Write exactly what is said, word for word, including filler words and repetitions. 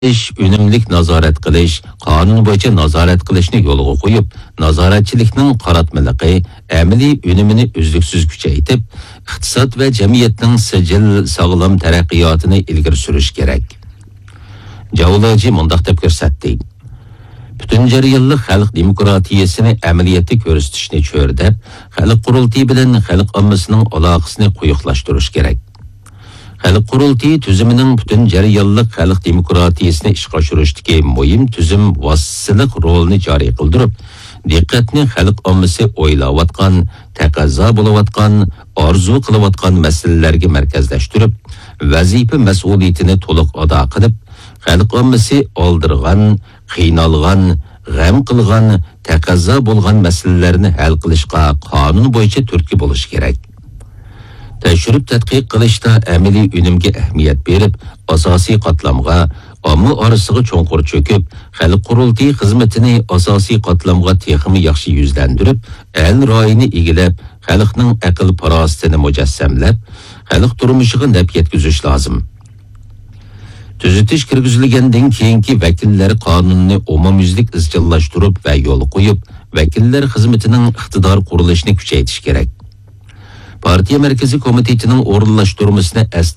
iş önümlük nazorat qilish, qonun bo'yicha nazorat qilishni yo'lga qo'yib, nazoratchilikning qaratmaligi, amaliy unumini uzluksiz kuchaytirib, iqtisod va jamiyatning sijil sog'lom taraqqiyotini ilgari surish kerak. Javoloji mundaq deb ko'rsatdi. Bütün jarayonli xalq demokratiyasini amaliyotda ko'rsatishni cho'rdab, xalq qurultiyi bilan xalq ommasining aloqasini quyuqlashtirish kerak. Xalq qurultiyi tuzimining bütün jarayonli xalq demokratiyasini ishga oshirishdagi muhim tuzum vasitalik rolini joriy qildirib, diqqatni xalq ommasi o'ylayotgan, taqozo bo'layotgan, orzu qilayotgan masalalarga markazlashtirib, vazifa mas'uliyatini to'liq ado qilib, xalq ommasi oldirgan, qiynalgan, g'am qilgan, taqozo bo'lgan masalalarni hal qilishga qonun bo'yicha turtki bo'lish kerak. Təşrib tədqiq qilishda amaliy unumga ahamiyat berib, asosiy qatlamga, omma orasiga cho'nqur cho'kib, xalq qurultiyi xizmatini asosiy qatlamga texmi yaxshi yuzlandirib, el ro'yini egilib, xalqning aql farosatini mujassamlab, xalq turmushiga naf yetkazish lozim. Tuzitish kirgizilgandan keyingi vakillar qonunni umumyuzlik izchillashtirib va yo'l qo'yib, vakillar xizmatining iqtidor qurilishini kuchaytirish kerak. Partiya Merkezi Komitetining o'rinlashtirmasini